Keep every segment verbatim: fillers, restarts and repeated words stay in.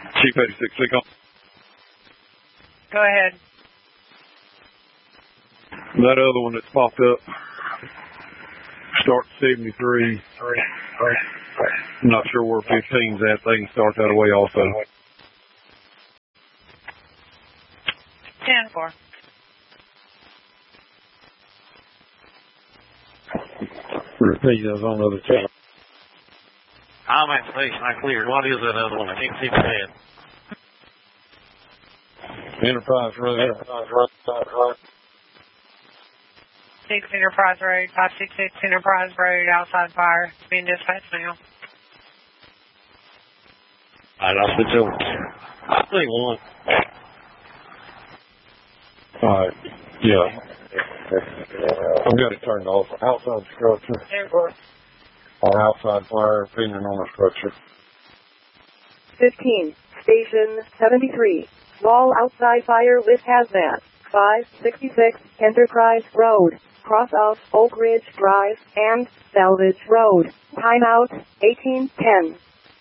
Chief eighty-six, click on. Go ahead. That other one that's popped up. Start seventy-three. I'm not sure where fifteen's at. They can start that away also. ten four. Repeat those on the other channel. I'm at station. I cleared. What is that other one? I can't see my head. Enterprise Road. Enterprise Road. six Enterprise Road, five six six Enterprise Road, outside fire. Being dispatched now. I lost the two. I think one. Alright. Yeah. I've got it turned off. Outside structure. Or outside fire, opinion on the structure. fifteen. Station seventy-three. Wall outside fire with hazmat. five sixty-six Enterprise Road. Cross of Oak Ridge Drive and Salvage Road. Timeout eighteen ten.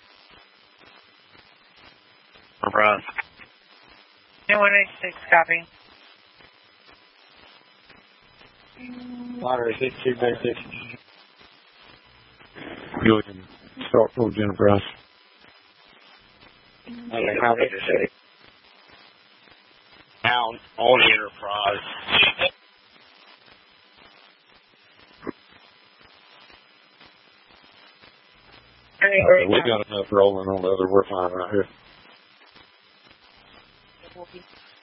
Enterprise. one eighty-six, copy. Water six two six six. Go ahead and start for Enterprise. Okay, copy. Now on Enterprise. Okay, we got enough rolling on the other. We're fine right here.